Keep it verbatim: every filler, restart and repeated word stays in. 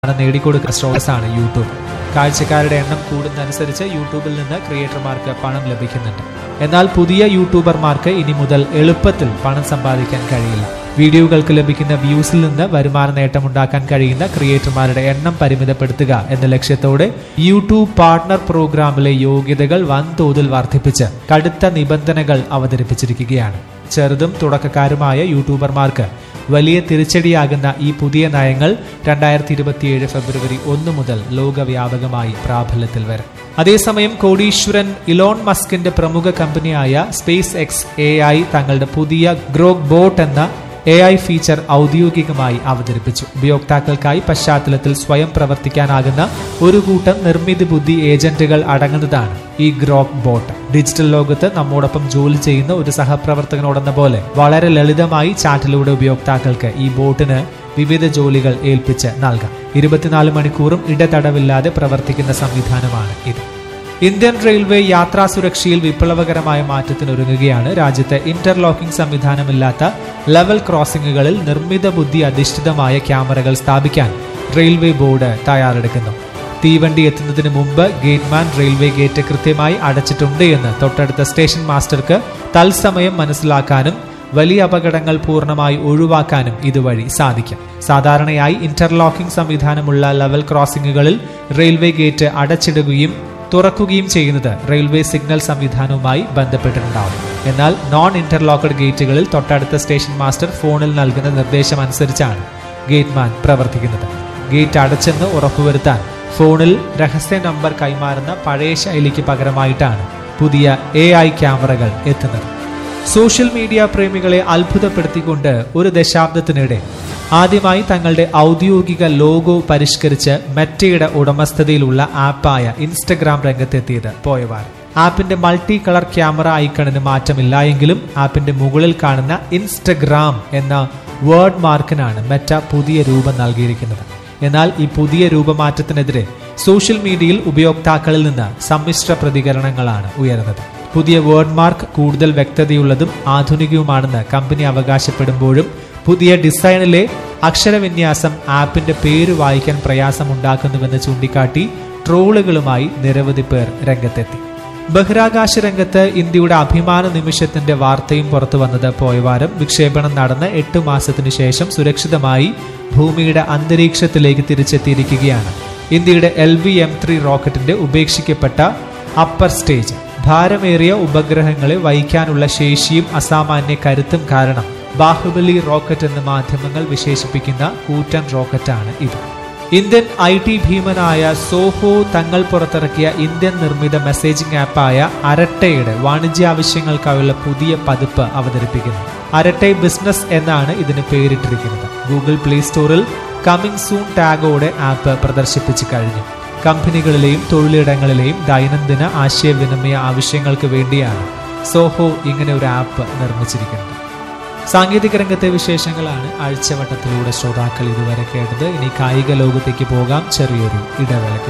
നേടിക്കൊടുക്കുന്ന സ്രോതസ്സാണ് യൂട്യൂബ്. കാഴ്ചക്കാരുടെ എണ്ണം കൂടുന്നതനുസരിച്ച് യൂട്യൂബിൽ നിന്ന് ക്രിയേറ്റർമാർക്ക് പണം ലഭിക്കുന്നുണ്ട്. എന്നാൽ പുതിയ യൂട്യൂബർമാർക്ക് ഇനി മുതൽ എളുപ്പത്തിൽ പണം സമ്പാദിക്കാൻ കഴിയില്ല. വീഡിയോകൾക്ക് ലഭിക്കുന്ന വ്യൂസിൽ നിന്ന് വരുമാന നേട്ടമുണ്ടാക്കാൻ കഴിയുന്ന ക്രിയേറ്റർമാരുടെ എണ്ണം പരിമിതപ്പെടുത്തുക എന്ന ലക്ഷ്യത്തോടെ യൂട്യൂബ് പാർട്ണർ പ്രോഗ്രാമിലെ യോഗ്യതകൾ വൻതോതിൽ വർദ്ധിപ്പിച്ച് കടുത്ത നിബന്ധനകൾ അവതരിപ്പിച്ചിരിക്കുകയാണ്. ചെറുതും തുടക്കക്കാരുമായ യൂട്യൂബർമാർക്ക് വലിയ തിരിച്ചടിയാകുന്ന ഈ പുതിയ നയങ്ങൾ രണ്ടായിരത്തി ഇരുപത്തിയേഴ് ഫെബ്രുവരി ഒന്ന് മുതൽ ലോകവ്യാപകമായി പ്രാബല്യത്തിൽ വരും. അതേസമയം കോടീശ്വരൻ ഇലോൺ മസ്കിന്റെ പ്രമുഖ കമ്പനിയായ സ്പേസ് എക്സ് എ ഐ തങ്ങളുടെ പുതിയ ഗ്രോക്ക് ബോട്ട് എന്ന എ ഐ ഫീച്ചർ ഔദ്യോഗികമായി അവതരിപ്പിച്ചു. ഉപയോക്താക്കൾക്കായി പശ്ചാത്തലത്തിൽ സ്വയം പ്രവർത്തിക്കാനാകുന്ന ഒരു കൂട്ടം നിർമ്മിത ബുദ്ധി ഏജന്റുകൾ അടങ്ങുന്നതാണ് ഈ ഗ്രോക്ക് ബോട്ട്. ഡിജിറ്റൽ ലോകത്ത് നമ്മോടൊപ്പം ജോലി ചെയ്യുന്ന ഒരു സഹപ്രവർത്തകനോടെന്ന പോലെ വളരെ ലളിതമായി ചാറ്റിലൂടെ ഉപയോക്താക്കൾക്ക് ഈ ബോട്ടിന് വിവിധ ജോലികൾ ഏൽപ്പിച്ച് നൽകാം. ഇരുപത്തിനാല് മണിക്കൂറും ഇടതടവില്ലാതെ പ്രവർത്തിക്കുന്ന സംവിധാനമാണ് ഇത്. ഇന്ത്യൻ റെയിൽവേ യാത്രാ സുരക്ഷയിൽ വിപ്ലവകരമായ മാറ്റത്തിനൊരുങ്ങുകയാണ്. രാജ്യത്തെ ഇന്റർലോക്കിംഗ് സംവിധാനമില്ലാത്ത ലെവൽ ക്രോസിംഗുകളിൽ നിർമ്മിത ബുദ്ധി അധിഷ്ഠിതമായ ക്യാമറകൾ സ്ഥാപിക്കാൻ റെയിൽവേ ബോർഡ് തയ്യാറെടുക്കുന്നു. തീവണ്ടി എത്തുന്നതിന് മുമ്പ് ഗേറ്റ്മാൻ റെയിൽവേ ഗേറ്റ് കൃത്യമായി അടച്ചിട്ടുണ്ട് എന്ന് തൊട്ടടുത്ത സ്റ്റേഷൻ മാസ്റ്റർക്ക് തത്സമയം മനസ്സിലാക്കാനും വലിയ അപകടങ്ങൾ പൂർണ്ണമായി ഒഴിവാക്കാനും ഇതുവഴി സാധിക്കും. സാധാരണയായി ഇന്റർലോക്കിംഗ് സംവിധാനമുള്ള ലെവൽ ക്രോസിംഗുകളിൽ റെയിൽവേ ഗേറ്റ് അടച്ചിടുകയും തുറക്കുകയും ചെയ്യുന്നത് റെയിൽവേ സിഗ്നൽ സംവിധാനവുമായി ബന്ധപ്പെട്ടിട്ടുണ്ടാവും. എന്നാൽ നോൺ ഇന്റർലോക്കഡ് ഗേറ്റുകളിൽ തൊട്ടടുത്ത സ്റ്റേഷൻ മാസ്റ്റർ ഫോണിൽ നൽകുന്ന നിർദ്ദേശം അനുസരിച്ചാണ് ഗേറ്റ്മാൻ പ്രവർത്തിക്കുന്നത്. ഗേറ്റ് അടച്ചെന്ന് ഉറപ്പുവരുത്താൻ ഫോണിൽ രഹസ്യ നമ്പർ കൈമാറുന്ന പഴയ ശൈലിക്ക് പകരമായിട്ടാണ് പുതിയ എ ഐ ക്യാമറകൾ എത്തുന്നത്. സോഷ്യൽ മീഡിയ പ്രേമികളെ അത്ഭുതപ്പെടുത്തിക്കൊണ്ട് ഒരു ദശാബ്ദത്തിനിടെ ആദ്യമായി തങ്ങളുടെ ഔദ്യോഗിക ലോഗോ പരിഷ്കരിച്ച് മെറ്റയുടെ ഉടമസ്ഥതയിലുള്ള ആപ്പായ ഇൻസ്റ്റഗ്രാം രംഗത്തെത്തിയത് പോയവാരം. ആപ്പിന്റെ മൾട്ടി കളർ ക്യാമറ ഐക്കണിന് മാറ്റമില്ല എങ്കിലും ആപ്പിന്റെ മുകളിൽ കാണുന്ന ഇൻസ്റ്റഗ്രാം എന്ന വേർഡ് മാർക്കിനാണ് മെറ്റ പുതിയ രൂപം നൽകിയിരിക്കുന്നത്. എന്നാൽ ഈ പുതിയ രൂപമാറ്റത്തിനെതിരെ സോഷ്യൽ മീഡിയയിൽ ഉപയോക്താക്കളിൽ നിന്ന് സമ്മിശ്ര പ്രതികരണങ്ങളാണ് ഉയർന്നത്. പുതിയ വേർഡ് മാർക്ക് കൂടുതൽ വ്യക്തതയുള്ളതും ആധുനികവുമാണെന്ന് കമ്പനി അവകാശപ്പെടുമ്പോഴും പുതിയ ഡിസൈനിലെ അക്ഷരവിന്യാസം ആപ്പിന്റെ പേര് വായിക്കാൻ പ്രയാസമുണ്ടാക്കുന്നുവെന്ന് ചൂണ്ടിക്കാട്ടി ട്രോളുകളുമായി നിരവധി പേർ രംഗത്തെത്തി. ബഹിരാകാശ രംഗത്ത് ഇന്ത്യയുടെ അഭിമാന നിമിഷത്തിന്റെ വാർത്തയും പുറത്തു വന്നത് പോയവാരം. വിക്ഷേപണം നടന്ന എട്ട് മാസത്തിനു ശേഷം സുരക്ഷിതമായി ഭൂമിയുടെ അന്തരീക്ഷത്തിലേക്ക് തിരിച്ചെത്തിയിരിക്കുകയാണ് ഇന്ത്യയുടെ എൽ വി എം ത്രീ റോക്കറ്റിന്റെ ഉപേക്ഷിക്കപ്പെട്ട അപ്പർ സ്റ്റേജ്. ഭാരമേറിയ ഉപഗ്രഹങ്ങളെ വഹിക്കാനുള്ള ശേഷിയും അസാമാന്യ കരുത്തും കാരണം ബാഹുബലി റോക്കറ്റ് എന്ന് മാധ്യമങ്ങൾ വിശേഷിപ്പിക്കുന്ന കൂറ്റൻ റോക്കറ്റാണ് ഇത്. ഇന്ത്യൻ ഐ ടി ഭീമനായ സോഹോ തങ്ങൾ പുറത്തിറക്കിയ ഇന്ത്യൻ നിർമ്മിത മെസ്സേജിംഗ് ആപ്പായ അരട്ടയുടെ വാണിജ്യ ആവശ്യങ്ങൾക്കായുള്ള പുതിയ പതിപ്പ് അവതരിപ്പിക്കുന്നു. അരട്ടെ ബിസിനസ് എന്നാണ് ഇതിന് പേരിട്ടിരിക്കുന്നത്. ഗൂഗിൾ പ്ലേ സ്റ്റോറിൽ കമ്മിങ് സൂൺ ടാഗോടെ ആപ്പ് പ്രദർശിപ്പിച്ചു കഴിഞ്ഞു. കമ്പനികളിലെയും തൊഴിലിടങ്ങളിലെയും ദൈനംദിന ആശയവിനിമയ ആവശ്യങ്ങൾക്ക് വേണ്ടിയാണ് സോഹോ ഇങ്ങനെ ഒരു ആപ്പ് നിർമ്മിച്ചിരിക്കുന്നത്. സാങ്കേതിക രംഗത്തെ വിശേഷങ്ങളാണ് ആഴ്ചവട്ടത്തിലൂടെ ശ്രോതാക്കൾ ഇതുവരെ കേട്ടത്. ഇനി കായിക ലോകത്തേക്ക് പോകാം ചെറിയൊരു ഇടവേളയ്ക്ക്